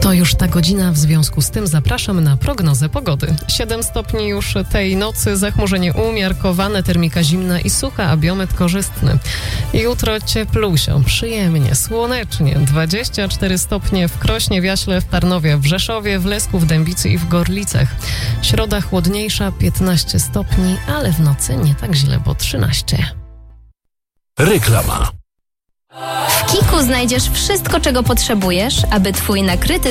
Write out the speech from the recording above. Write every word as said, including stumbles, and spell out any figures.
To już ta godzina, w związku z tym zapraszam na prognozę pogody. siedem stopni już tej nocy, zachmurzenie umiarkowane, termika zimna i sucha, a biometr korzystny. Jutro cieplusio, przyjemnie, słonecznie, dwadzieścia cztery stopnie w Krośnie, w Jaśle, w Tarnowie, w Rzeszowie, w Lesku, w Dębicy i w Gorlicach. Środa chłodniejsza, piętnaście stopni, ale w nocy nie tak źle, bo trzynaście. Reklama. W Kiku znajdziesz wszystko, czego potrzebujesz, aby twój nakryty